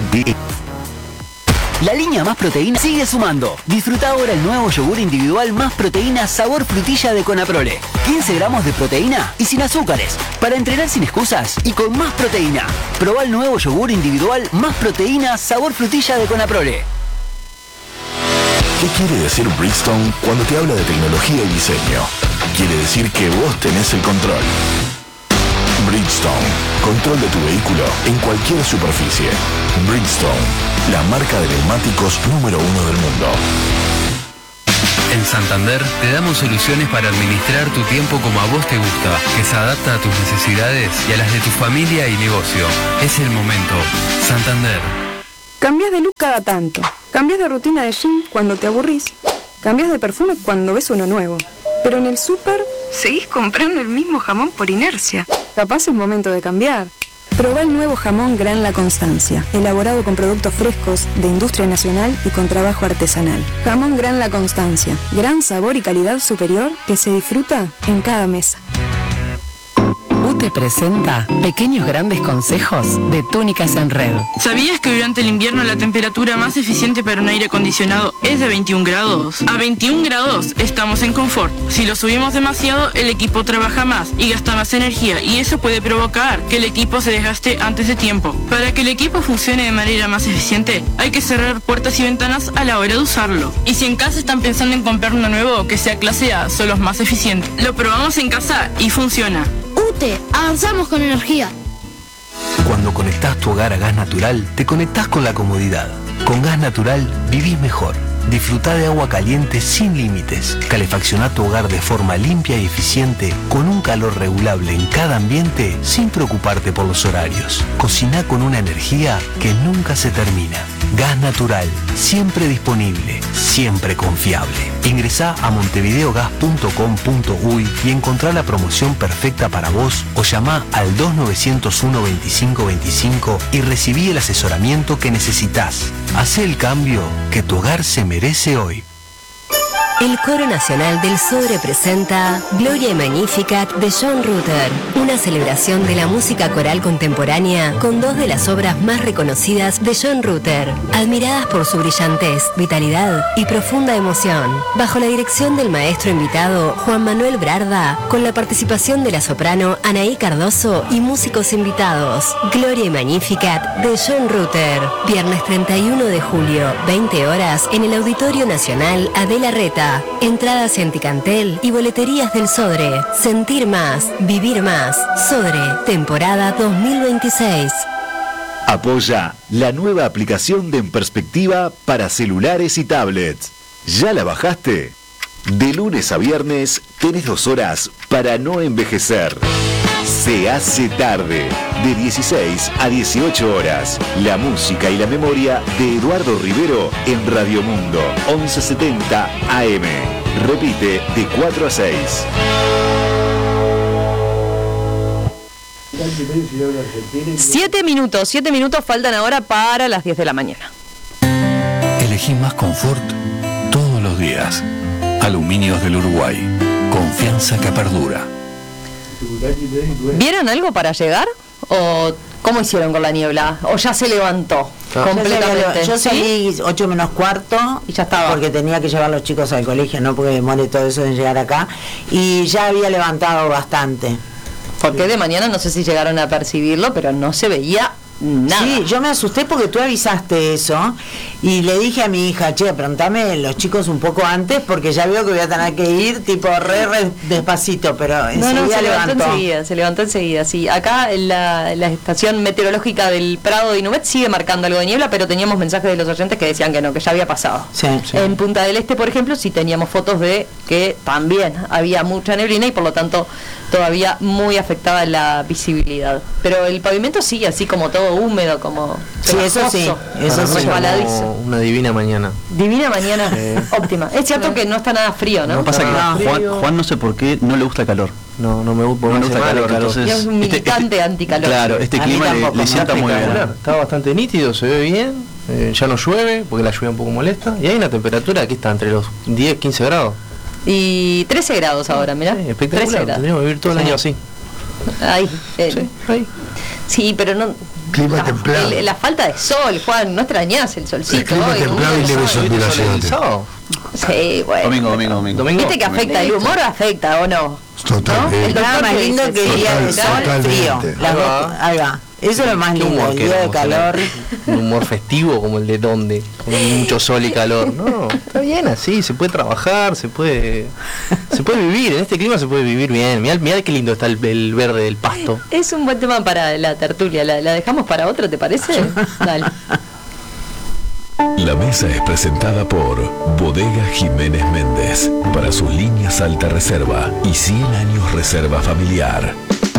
La línea Más Proteína sigue sumando. Disfruta ahora el nuevo yogur individual Más Proteína sabor frutilla de Conaprole. 15 gramos de proteína y sin azúcares. Para entrenar sin excusas y con más proteína. Probá el nuevo yogur individual Más Proteína sabor frutilla de Conaprole. ¿Qué quiere decir Bridgestone cuando te habla de tecnología y diseño? Quiere decir que vos tenés el control. Bridgestone, control de tu vehículo en cualquier superficie. Bridgestone, la marca de neumáticos número 1 del mundo. En Santander te damos soluciones para administrar tu tiempo como a vos te gusta, que se adapta a tus necesidades y a las de tu familia y negocio. Es el momento. Santander. Cambias de look cada tanto. Cambias de rutina de gym cuando te aburrís. Cambias de perfume cuando ves uno nuevo. Pero en el súper seguís comprando el mismo jamón por inercia. Capaz es momento de cambiar. Probá el nuevo jamón Gran La Constancia, elaborado con productos frescos, de industria nacional y con trabajo artesanal. Jamón Gran La Constancia, gran sabor y calidad superior que se disfruta en cada mesa. UTE presenta pequeños grandes consejos de túnicas en red. ¿Sabías que durante el invierno la temperatura más eficiente para un aire acondicionado es de 21 grados? A 21 grados estamos en confort. Si lo subimos demasiado, el equipo trabaja más y gasta más energía, y eso puede provocar que el equipo se desgaste antes de tiempo. Para que el equipo funcione de manera más eficiente, hay que cerrar puertas y ventanas a la hora de usarlo. Y si en casa están pensando en comprar uno nuevo que sea clase A, son los más eficientes. Lo probamos en casa y funciona. UTE, avanzamos con energía. Cuando conectás tu hogar a gas natural, te conectás con la comodidad. Con gas natural vivís mejor. Disfrutá de agua caliente sin límites. Calefaccioná tu hogar de forma limpia y eficiente, con un calor regulable en cada ambiente, sin preocuparte por los horarios. Cociná con una energía que nunca se termina. Gas natural, siempre disponible, siempre confiable. Ingresá a montevideogas.com.uy y encontrá la promoción perfecta para vos, o llamá al 2901 2525 y recibí el asesoramiento que necesitas. Hacé el cambio que tu hogar se merece hoy. El Coro Nacional del Sodre presenta Gloria y Magnificat de John Rutter, una celebración de la música coral contemporánea con dos de las obras más reconocidas de John Rutter, admiradas por su brillantez, vitalidad y profunda emoción, bajo la dirección del maestro invitado Juan Manuel Brarda, con la participación de la soprano Anaí Cardoso y músicos invitados. Gloria y Magnificat de John Rutter, viernes 31 de julio, 20 horas, en el Auditorio Nacional Adela Reta. Entradas en Ticantel y boleterías del Sodre. Sentir más, vivir más. Sodre, temporada 2026. Apoya la nueva aplicación de En Perspectiva para celulares y tablets. ¿Ya la bajaste? De lunes a viernes tenés 2 horas para no envejecer. Se hace tarde, de 16 a 18 horas. La música y la memoria de Eduardo Rivero en Radio Mundo, 1170 AM. Repite de 4 a 6. Siete minutos faltan ahora para las 10 de la mañana. Elegí más confort todos los días. Aluminios del Uruguay. Confianza que perdura. ¿Vieron algo para llegar? ¿O cómo hicieron con la niebla? ¿O ya se levantó completamente? Yo salí 8 menos cuarto y ya estaba, porque tenía que llevar a los chicos al colegio, no porque demore todo eso de llegar acá, y ya había levantado bastante. Porque de mañana no sé si llegaron a percibirlo, pero no se veía nada. Sí, yo me asusté porque tú avisaste eso y le dije a mi hija, che, preguntame los chicos un poco antes porque ya veo que voy a tener que ir tipo re despacito, pero enseguida se levantó enseguida, sí. Acá la estación meteorológica del Prado de Inumet sigue marcando algo de niebla, pero teníamos mensajes de los oyentes que decían que no, que ya había pasado. Sí. En Punta del Este, por ejemplo, sí teníamos fotos de que también había mucha neblina y por lo tanto todavía muy afectada la visibilidad. Pero el pavimento sigue así como todo húmedo, como sí, eso sí, resbaladizo. Una divina mañana. Divina mañana, óptima. Es cierto que no está nada frío, ¿no? No pasa que Juan no sé por qué no le gusta el calor. No me gusta calor, entonces es un militante anticalor. Claro, este clima le sienta muy bien. Está bastante nítido, se ve bien. Ya no llueve, porque la lluvia un poco molesta. Y hay una temperatura que está entre los 10 15 grados. Y 13 grados ahora, mirá. Sí, espectacular, tendríamos que vivir todo el año así. Ahí, ahí. Sí, pero Clima templado. La falta de sol, Juan, no extrañás el solcito. El clima templado y leves ondulaciones. Sí, bueno. Domingo. ¿Viste que afecta? ¿El humor afecta o no? Totalmente. El programa más lindo que día de sol, frío. Ahí va. Eso es lo más lindo, el día de calor. Un humor festivo como el de donde, con mucho sol y calor. No, está bien así, se puede trabajar, se puede vivir, en este clima se puede vivir bien. Mirá qué lindo está el verde del pasto. Es un buen tema para la tertulia, ¿la dejamos para otro, te parece? Dale. La mesa es presentada por Bodega Jiménez Méndez, para sus líneas alta reserva y 100 años reserva familiar.